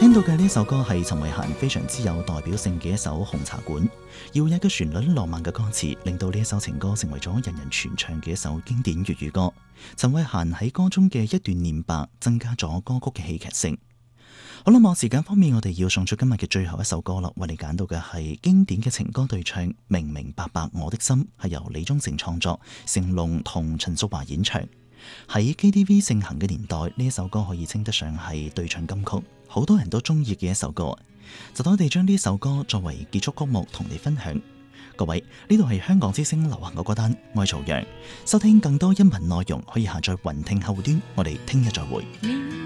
聽到嘅呢首歌係陳慧嫻非常之有代表性嘅一首《紅茶館》，搖曳嘅旋律、浪漫嘅歌詞，令到呢一首情歌成為咗人人傳唱嘅一首經典粵語歌。陳慧嫻喺歌中嘅一段念白，增加咗歌曲嘅戲劇性。好啦，時間方面，我哋要送出今日嘅最後一首歌啦。為你揀到嘅係經典嘅情歌對唱《明明白白我的心》，係由李宗盛創作，成龍同陳淑樺演唱。喺 KTV 盛行嘅年代，呢一首歌可以稱得上係對唱金曲，好多人都中意嘅一首歌。就等我哋將呢首歌作為結束曲目同你分享。各位，呢度係香港之聲流行嘅歌單，我係曹陽。收聽更多音頻內容可以下載雲聽後端。我哋聽日再會。